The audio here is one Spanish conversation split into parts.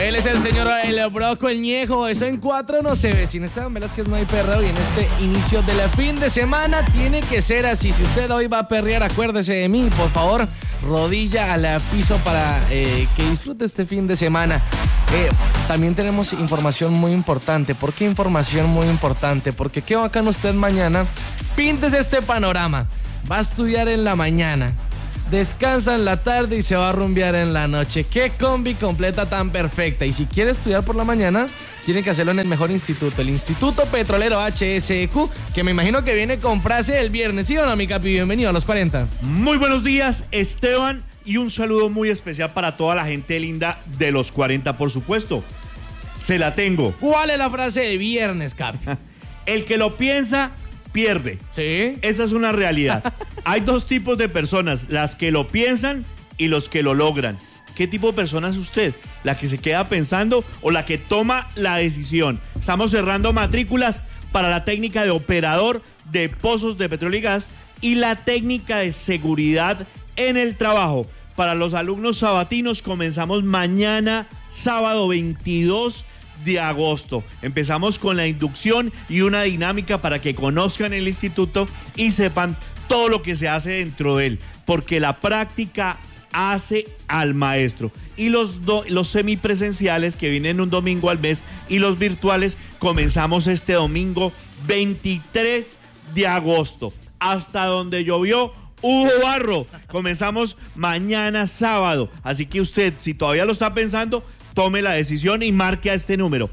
Él es el señor El Broco, el Ñejo. Eso en 4 no se ve. Sin Esteban Velázquez no hay perreo. Y en este inicio del fin de semana tiene que ser así. Si usted hoy va a perrear, acuérdese de mí. Por favor, rodilla al piso para que disfrute este fin de semana. También tenemos información muy importante. ¿Por qué información muy importante? Porque qué bacán usted mañana. Píntese este panorama. Va a estudiar en la mañana, descansa en la tarde y se va a rumbear en la noche. ¡Qué combi completa tan perfecta! Y si quiere estudiar por la mañana, tiene que hacerlo en el mejor instituto, el Instituto Petrolero HSEQ, que me imagino que viene con frase el viernes. ¿Sí o no, mi capi? Bienvenido a los 40. Muy buenos días, Esteban, y un saludo muy especial para toda la gente linda de los 40, por supuesto. Se la tengo. ¿Cuál es la frase de viernes, capi? El que lo piensa, pierde. ¿Sí? Esa es una realidad. Hay dos tipos de personas, las que lo piensan y los que lo logran. ¿Qué tipo de persona es usted? ¿La que se queda pensando o la que toma la decisión? Estamos cerrando matrículas para la técnica de operador de pozos de petróleo y gas y la técnica de seguridad en el trabajo. Para los alumnos sabatinos comenzamos mañana, sábado 22 de agosto. Empezamos con la inducción y una dinámica para que conozcan el instituto y sepan todo lo que se hace dentro de él, porque la práctica hace al maestro. Y los semipresenciales, que vienen un domingo al mes, y los virtuales comenzamos este domingo 23 de agosto. Hasta donde llovió hubo barro. Comenzamos mañana sábado, así que usted, si todavía lo está pensando, tome la decisión y marque a este número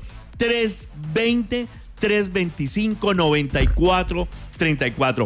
320-325-9434.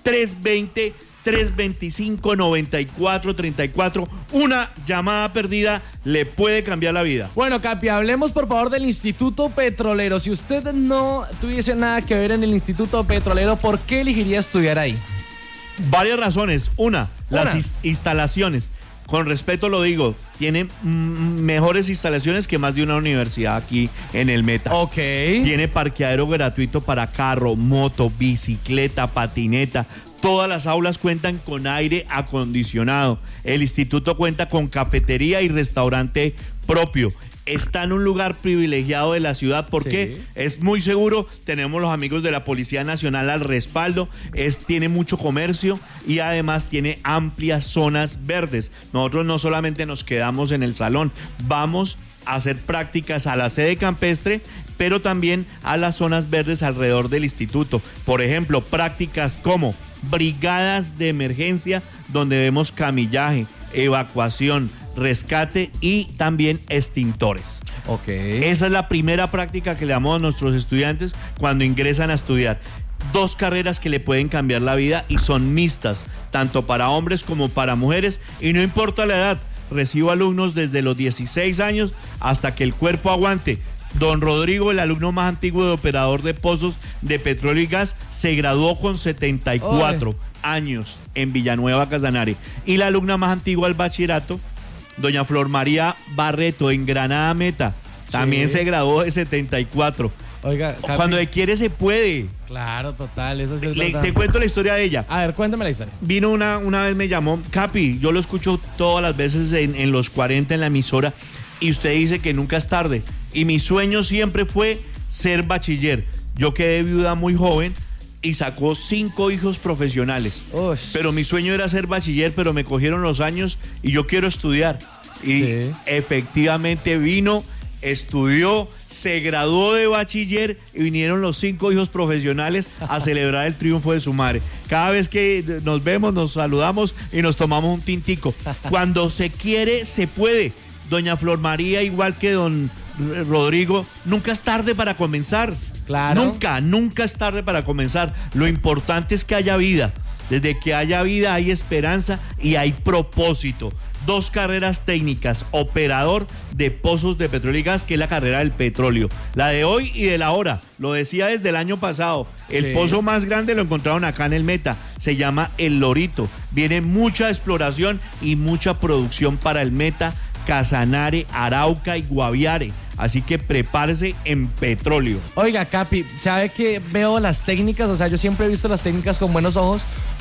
320-325-9434. Una llamada perdida le puede cambiar la vida. Bueno, Capi, hablemos por favor del Instituto Petrolero. Si usted no tuviese nada que ver en el Instituto Petrolero, ¿por qué elegiría estudiar ahí? Varias razones. Las instalaciones. Con respeto lo digo, tiene mejores instalaciones que más de una universidad aquí en el Meta. Ok. Tiene parqueadero gratuito para carro, moto, bicicleta, patineta. Todas las aulas cuentan con aire acondicionado. El instituto cuenta con cafetería y restaurante propio. Está en un lugar privilegiado de la ciudad porque es muy seguro. Tenemos los amigos de la Policía Nacional al respaldo. Tiene mucho comercio y además tiene amplias zonas verdes. Nosotros no solamente nos quedamos en el salón, vamos a hacer prácticas a la sede campestre, pero también a las zonas verdes alrededor del instituto. Por ejemplo, prácticas como brigadas de emergencia, donde vemos camillaje, evacuación, rescate y también extintores. Ok. Esa es la primera práctica que le damos a nuestros estudiantes cuando ingresan a estudiar. 2 carreras que le pueden cambiar la vida y son mixtas, tanto para hombres como para mujeres, y no importa la edad. Recibo alumnos desde los 16 años hasta que el cuerpo aguante. Don Rodrigo, el alumno más antiguo de operador de pozos de petróleo y gas, se graduó con 74 años en Villanueva, Casanare. Y la alumna más antigua del bachillerato, doña Flor María Barreto, en Granada Meta, también se graduó de 74. Oiga, Capi, cuando se quiere se puede. Claro, total, eso sí es verdad. Te cuento la historia de ella. A ver, cuéntame la historia. Vino una vez, me llamó, Capi, yo lo escucho todas las veces en los 40 en la emisora, y usted dice que nunca es tarde. Y mi sueño siempre fue ser bachiller. Yo quedé viuda muy joven y sacó 5 hijos profesionales. Pero mi sueño era ser bachiller, pero me cogieron los años y yo quiero estudiar. Y efectivamente vino, estudió, se graduó de bachiller y vinieron los 5 hijos profesionales a celebrar el triunfo de su madre. Cada vez que nos vemos, nos saludamos y nos tomamos un tintico. Cuando se quiere, se puede. Doña Flor María, igual que don Rodrigo, nunca es tarde para comenzar. Claro. Nunca es tarde para comenzar. Lo importante es que haya vida. Desde que haya vida hay esperanza y hay propósito. 2 carreras técnicas, operador de pozos de petróleo y gas, que es la carrera del petróleo, la de hoy y de la hora. Lo decía desde el año pasado. El pozo más grande lo encontraron acá en el Meta, se llama El Lorito. Viene mucha exploración y mucha producción para el Meta, Casanare, Arauca y Guaviare. Así que prepárese en petróleo. Oiga, Capi, ¿sabe que veo las técnicas? O sea, yo siempre he visto las técnicas con buenos ojos,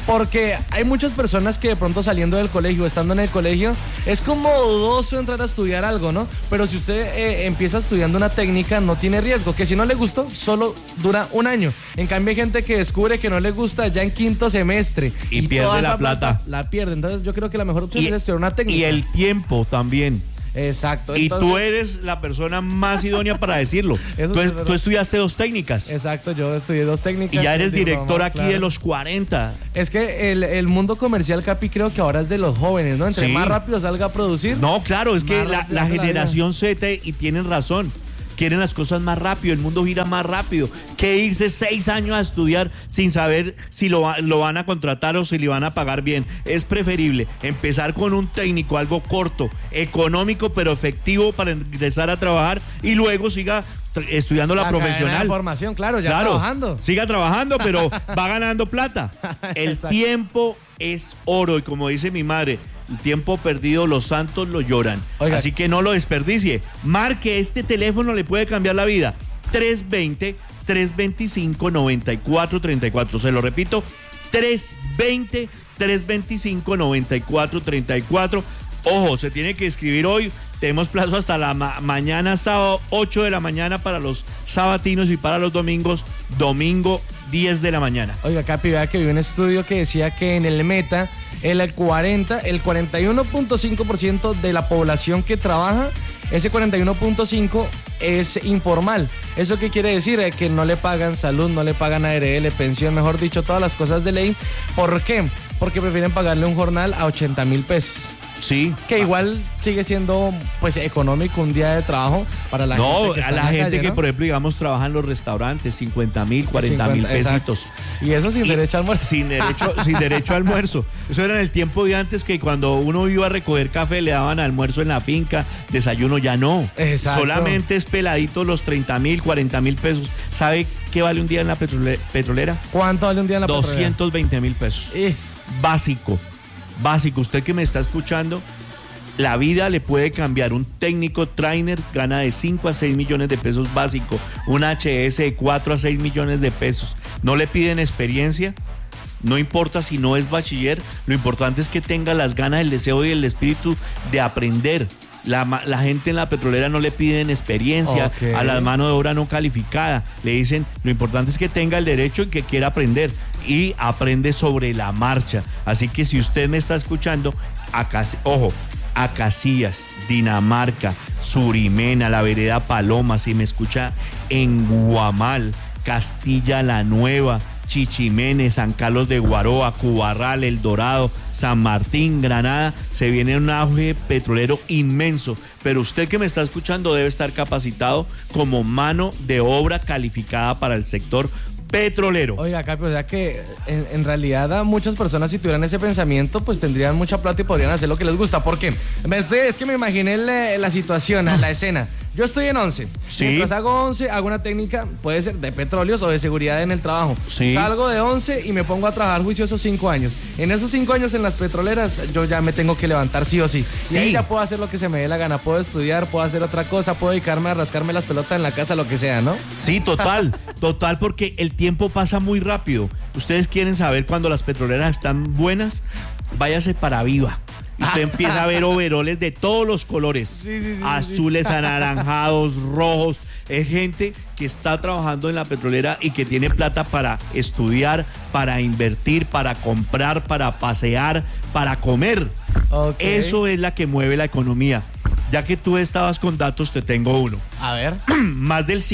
Porque hay muchas personas que de pronto saliendo del colegio, estando en el colegio, es como dudoso entrar a estudiar algo, ¿no? Pero si usted empieza estudiando una técnica, no tiene riesgo, que si no le gustó, solo dura un año. En cambio hay gente que descubre que no le gusta ya en quinto semestre. Y pierde toda la esa plata. La pierde. Entonces yo creo que la mejor opción es estudiar una técnica. Y el tiempo también. Exacto. Y entonces, tú eres la persona más idónea para decirlo. Tú estudiaste 2 técnicas. Exacto, yo estudié 2 técnicas. Y ya eres director aquí claro. de los 40. Es que el mundo comercial, Capi, creo que ahora es de los jóvenes, ¿no? Entre Sí. más rápido salga a producir. No, claro, es que la hace generación Z, y tienen razón, quieren las cosas más rápido, el mundo gira más rápido, que irse 6 años a estudiar sin saber si lo van a contratar o si le van a pagar bien. Es preferible empezar con un técnico, algo corto, económico, pero efectivo para ingresar a trabajar y luego siga estudiando la profesional. De formación, claro, ya trabajando. Siga trabajando, pero va ganando plata. El tiempo es oro y como dice mi madre, el tiempo perdido los santos lo lloran. Oiga. Así que no lo desperdicie. Marque este teléfono, le puede cambiar la vida. 320-325-9434. Se lo repito, 320-325-9434. Ojo, se tiene que escribir hoy. Tenemos plazo hasta la mañana, sábado, 8 de la mañana para los sabatinos y para los domingos, domingo, 10 de la mañana. Oiga, Capi, vea que vi un estudio que decía que en el Meta, el 41.5% de la población que trabaja, ese 41.5% es informal. ¿Eso qué quiere decir? Que no le pagan salud, no le pagan ARL, pensión, mejor dicho, todas las cosas de ley. ¿Por qué? Porque prefieren pagarle un jornal a 80,000 pesos. Sí. Que igual sigue siendo pues económico un día de trabajo para la gente que está a la gente calle, que, ¿no? por ejemplo, digamos, trabaja en los restaurantes, 50,000, 40,000 pesitos. Y eso sin derecho a almuerzo. Sin derecho a almuerzo. Eso era en el tiempo de antes, que cuando uno iba a recoger café le daban almuerzo en la finca, desayuno ya no. Exacto. Solamente es peladito los 30,000, 40,000 pesos. ¿Sabe qué vale un día en la petrolera? ¿Cuánto vale un día en la petrolera? 220,000 pesos. Básico. Usted que me está escuchando, la vida le puede cambiar. Un técnico trainer gana de 5 a 6 millones de pesos básico, un HS de 4 a 6 millones de pesos. No le piden experiencia, no importa si no es bachiller, lo importante es que tenga las ganas, el deseo y el espíritu de aprender. La gente en la petrolera no le piden experiencia, a la mano de obra no calificada. Le dicen, lo importante es que tenga el derecho y que quiera aprender. Y aprende sobre la marcha. Así que si usted me está escuchando, a Casillas, Dinamarca, Surimena, la vereda Paloma, si me escucha en Guamal, Castilla la Nueva, Chichimene, San Carlos de Guaroa, Cubarral, El Dorado, San Martín, Granada, se viene un auge petrolero inmenso, pero usted que me está escuchando debe estar capacitado como mano de obra calificada para el sector petrolero. Oiga, Capi, o sea que en realidad a muchas personas, si tuvieran ese pensamiento, pues tendrían mucha plata y podrían hacer lo que les gusta. ¿Por qué? Es que me imaginé la situación, la escena. Yo estoy en 11. Sí. Mientras hago 11, hago una técnica, puede ser de petróleos o de seguridad en el trabajo. Sí. Salgo de 11 y me pongo a trabajar juiciosos 5 años. En esos 5 años en las petroleras, yo ya me tengo que levantar sí o sí. Sí. Y ahí ya puedo hacer lo que se me dé la gana. Puedo estudiar, puedo hacer otra cosa, puedo dedicarme a rascarme las pelotas en la casa, lo que sea, ¿no? Sí, total, porque el tiempo pasa muy rápido. Ustedes quieren saber cuando las petroleras están buenas, váyase para Viva. Usted empieza a ver overoles de todos los colores, azules, anaranjados, rojos. Es gente que está trabajando en la petrolera y que tiene plata para estudiar, para invertir, para comprar, para pasear, para comer. Okay. Eso es la que mueve la economía. Ya que tú estabas con datos, te tengo uno. A ver. Más del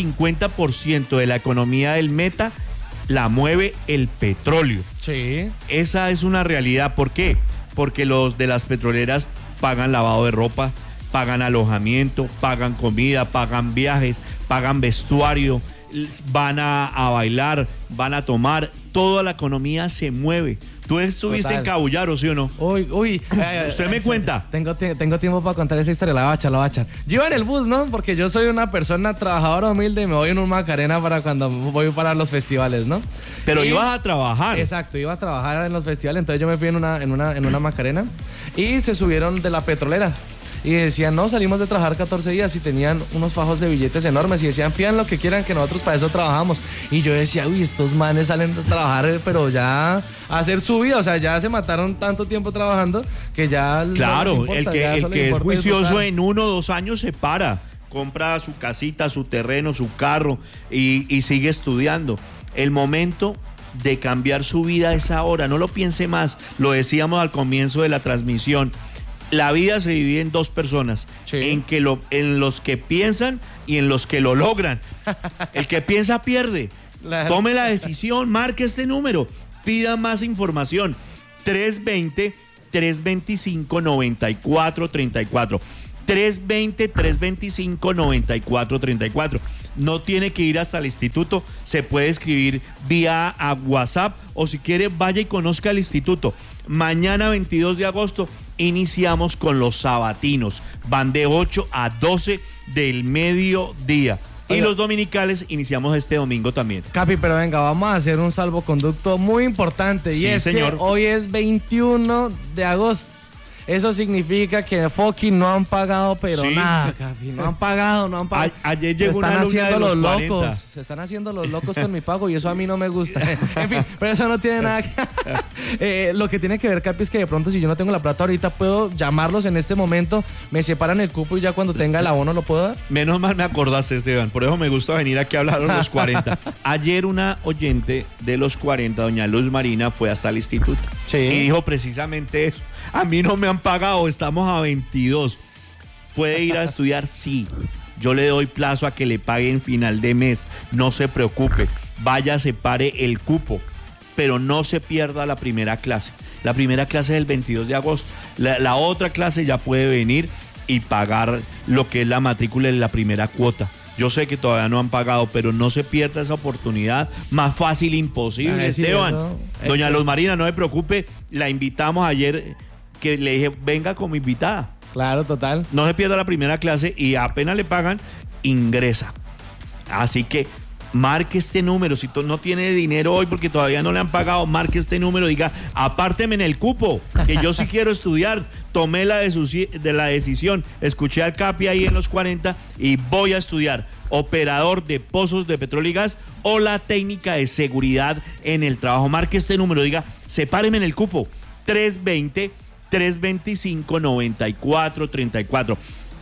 50% de la economía del Meta la mueve el petróleo. Sí. Esa es una realidad. ¿Por qué? Porque los de las petroleras pagan lavado de ropa, pagan alojamiento, pagan comida, pagan viajes, pagan vestuario, van a bailar, van a tomar. Toda la economía se mueve. ¿Tú estuviste en Cabullaro, sí o no? Uy. ¿Usted me cuenta? Tengo tiempo para contar esa historia, la voy a echar. Yo iba en el bus, ¿no? Porque yo soy una persona trabajadora humilde y me voy en un Macarena para cuando voy para los festivales, ¿no? Pero ibas a trabajar. Exacto, iba a trabajar en los festivales, entonces yo me fui en una Macarena y se subieron de la petrolera. y decían, no, salimos de trabajar 14 días y tenían unos fajos de billetes enormes y decían, pidan lo que quieran que nosotros para eso trabajamos. Y yo decía, uy, estos manes salen de trabajar, pero ya a hacer su vida, o sea, ya se mataron tanto tiempo trabajando que ya... Claro, no les importa, el que es juicioso disfrutar. en 1 o 2 años se para, compra su casita, su terreno, su carro y sigue estudiando. El momento de cambiar su vida es ahora, no lo piense más, lo decíamos al comienzo de la transmisión. La vida se divide en 2 personas, Sí. en los que piensan y en los que lo logran. El que piensa pierde. Claro. Tome la decisión, marque este número, pida más información. 320-325-9434. 320-325-9434. No tiene que ir hasta el instituto, se puede escribir vía a WhatsApp o si quiere vaya y conozca el instituto. Mañana 22 de agosto iniciamos con los sabatinos, van de 8 a 12 del mediodía. Y Oiga. los dominicales iniciamos este domingo también. Capi, pero venga, vamos a hacer un salvoconducto muy importante. Y Sí, es señor. que hoy es 21 de agosto. Eso significa que fucking no han pagado, pero Sí. nada, Capi. No han pagado. Ayer Se llegó están una alumna haciendo de los los 40. locos. Se están haciendo los locos con mi pago y eso a mí no me gusta. En fin, pero eso no tiene nada que... lo que tiene que ver, Capi, es que de pronto si yo no tengo la plata ahorita, puedo llamarlos en este momento, me separan el cupo y ya cuando tenga el abono lo puedo dar. Menos mal me acordaste, Esteban. Por eso me gusta venir aquí a hablar a los 40. Ayer una oyente de los 40, doña Luz Marina, fue hasta el instituto. Sí. Y dijo precisamente eso. A mí no me han pagado, estamos a 22. ¿Puede ir a estudiar? Sí. Yo le doy plazo a que le paguen final de mes. No se preocupe. Vaya, separe el cupo. Pero no se pierda la primera clase. La primera clase es el 22 de agosto. La otra clase ya puede venir y pagar lo que es la matrícula en la primera cuota. Yo sé que todavía no han pagado, pero no se pierda esa oportunidad. Más fácil imposible, Sí, Esteban. eso. Doña Luz Marina, no se preocupe. La invitamos ayer, que le dije, venga como invitada. Claro, total. No se pierda la primera clase y apenas le pagan, ingresa. Así que marque este número. Si no tiene dinero hoy porque todavía no le han pagado, marque este número. Diga, apárteme en el cupo, que yo sí quiero estudiar. Tomé la decisión. Escuché al Capi ahí en los 40 y voy a estudiar. Operador de pozos de petróleo y gas o la técnica de seguridad en el trabajo. Marque este número. Diga, sepáreme en el cupo. 320-325-9434.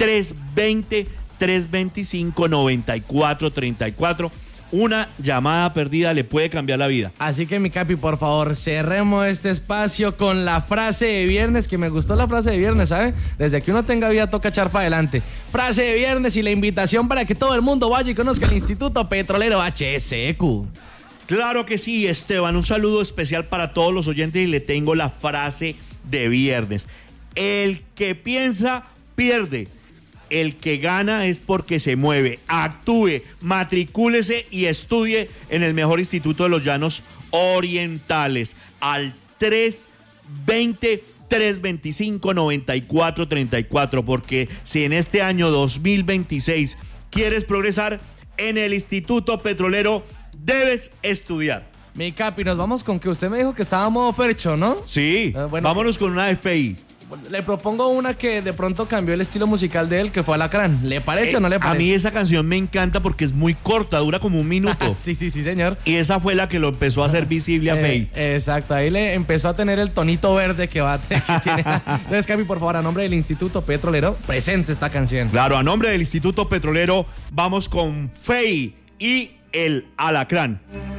320-325-9434. Una llamada perdida le puede cambiar la vida. Así que, mi Capi, por favor, cerremos este espacio con la frase de viernes, que me gustó la frase de viernes, ¿sabe? Desde que uno tenga vida toca echar para adelante. Frase de viernes y la invitación para que todo el mundo vaya y conozca el Instituto Petrolero HSEQ. Claro que sí, Esteban. Un saludo especial para todos los oyentes y le tengo la frase de viernes. El que piensa, pierde. El que gana es porque se mueve. Actúe, matricúlese y estudie en el mejor instituto de los Llanos Orientales. Al 320-325-9434. Porque si en este año 2026 quieres progresar en el Instituto Petrolero, debes estudiar. Mi Capi, nos vamos con que usted me dijo que estaba a modo Fercho, ¿no? Sí, Bueno, vámonos con una de FEI. Le propongo una que de pronto cambió el estilo musical de él, que fue Alacrán. ¿Le parece o no le parece? A mí esa canción me encanta porque es muy corta, dura como 1 minuto. Sí, señor. Y esa fue la que lo empezó a hacer visible a FEI. Exacto, ahí le empezó a tener el tonito verde que tiene. Entonces, Capi, por favor, a nombre del Instituto Petrolero, presente esta canción. Claro, a nombre del Instituto Petrolero, vamos con FEI y el Alacrán.